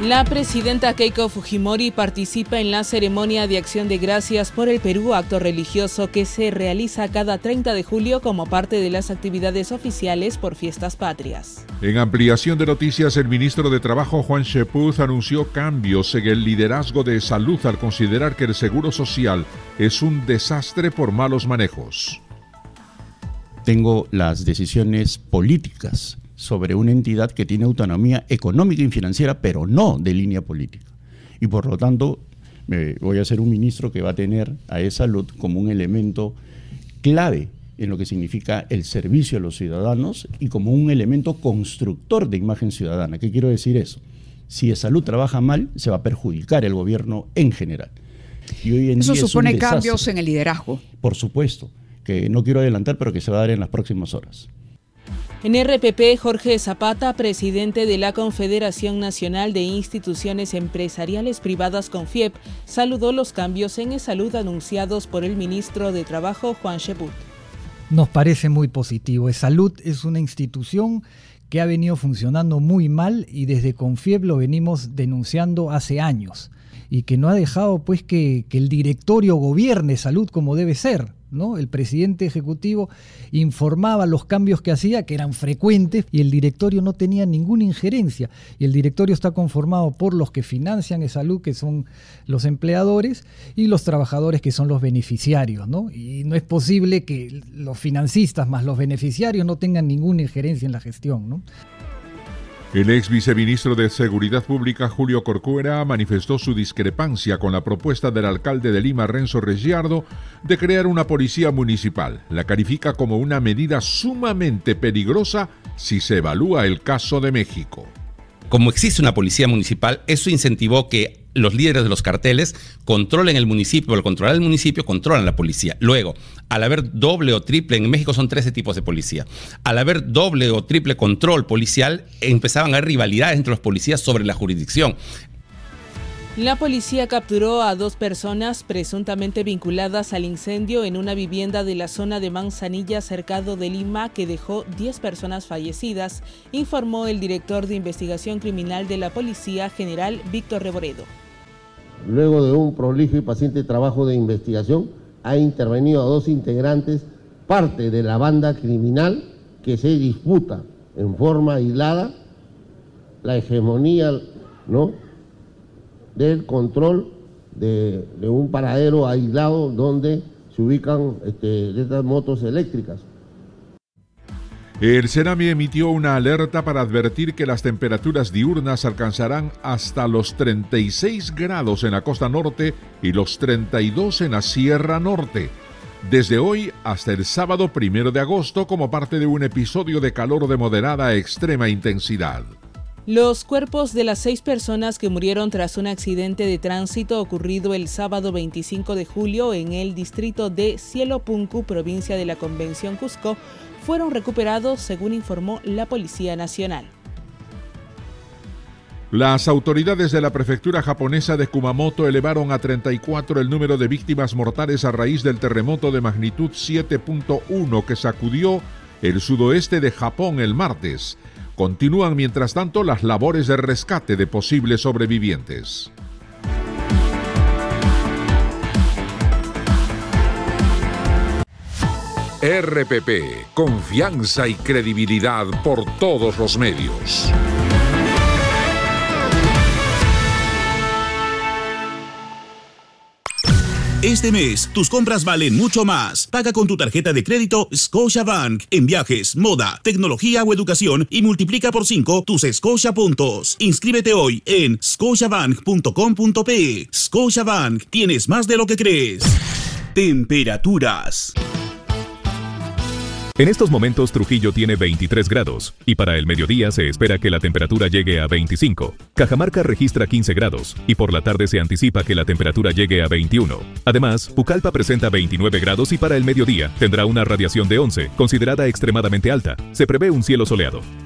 La presidenta Keiko Fujimori participa en la ceremonia de Acción de Gracias por el Perú, acto religioso que se realiza cada 30 de julio como parte de las actividades oficiales por fiestas patrias. En ampliación de noticias, el ministro de Trabajo, Juan Chepuz, anunció cambios en el liderazgo de salud al considerar que el seguro social es un desastre por malos manejos. Tengo las decisiones políticas sobre una entidad que tiene autonomía económica y financiera, pero no de línea política. Y por lo tanto, voy a ser un ministro que va a tener a E-Salud como un elemento clave en lo que significa el servicio a los ciudadanos y como un elemento constructor de imagen ciudadana. ¿Qué quiero decir eso? Si E-Salud trabaja mal, se va a perjudicar el gobierno en general. Y hoy en eso día supone cambios en el liderazgo. Por supuesto, que no quiero adelantar, pero que se va a dar en las próximas horas. En RPP, Jorge Zapata, presidente de la Confederación Nacional de Instituciones Empresariales Privadas CONFIEP, saludó los cambios en E-Salud anunciados por el ministro de Trabajo, Juan Chepuz. Nos parece muy positivo. E-Salud es una institución que ha venido funcionando muy mal y desde CONFIEP lo venimos denunciando hace años y que no ha dejado pues que el directorio gobierne salud como debe ser, ¿no? El presidente ejecutivo informaba los cambios que hacía, que eran frecuentes, y el directorio no tenía ninguna injerencia. Y el directorio está conformado por los que financian E-Salud, que son los empleadores, y los trabajadores, que son los beneficiarios, ¿no? Y no es posible que los financistas más los beneficiarios no tengan ninguna injerencia en la gestión, ¿no? El ex viceministro de Seguridad Pública, Julio Corcuera, manifestó su discrepancia con la propuesta del alcalde de Lima, Renzo Reggiardo, de crear una policía municipal. La califica como una medida sumamente peligrosa si se evalúa el caso de México. Como existe una policía municipal, eso incentivó que los líderes de los carteles controlen el municipio, al controlar el municipio controlan la policía. Luego, al haber doble o triple, en México son 13 tipos de policía, al haber doble o triple control policial, empezaban a haber rivalidades entre los policías sobre la jurisdicción. La policía capturó a 2 personas presuntamente vinculadas al incendio en una vivienda de la zona de Manzanilla, cercado de Lima, que dejó 10 personas fallecidas, informó el director de investigación criminal de la Policía, general Víctor Reboredo. Luego de un prolijo y paciente trabajo de investigación, ha intervenido a 2 integrantes, parte de la banda criminal que se disputa en forma aislada la hegemonía, ¿no?, del control de un paradero aislado donde se ubican estas motos eléctricas. El CENAMI emitió una alerta para advertir que las temperaturas diurnas alcanzarán hasta los 36 grados en la costa norte y los 32 en la Sierra Norte, desde hoy hasta el sábado 1 de agosto como parte de un episodio de calor de moderada a extrema intensidad. Los cuerpos de las 6 personas que murieron tras un accidente de tránsito ocurrido el sábado 25 de julio en el distrito de Cielo Punku, provincia de la Convención Cusco, fueron recuperados, según informó la Policía Nacional. Las autoridades de la prefectura japonesa de Kumamoto elevaron a 34 el número de víctimas mortales a raíz del terremoto de magnitud 7.1 que sacudió el sudoeste de Japón el martes. Continúan, mientras tanto, las labores de rescate de posibles sobrevivientes. RPP, confianza y credibilidad por todos los medios. Este mes, tus compras valen mucho más. Paga con tu tarjeta de crédito Scotiabank en viajes, moda, tecnología o educación y multiplica por 5 tus Scotia puntos. Inscríbete hoy en scotiabank.com.pe. Scotiabank, tienes más de lo que crees. Temperaturas. En estos momentos Trujillo tiene 23 grados y para el mediodía se espera que la temperatura llegue a 25. Cajamarca registra 15 grados y por la tarde se anticipa que la temperatura llegue a 21. Además, Pucallpa presenta 29 grados y para el mediodía tendrá una radiación de 11, considerada extremadamente alta. Se prevé un cielo soleado.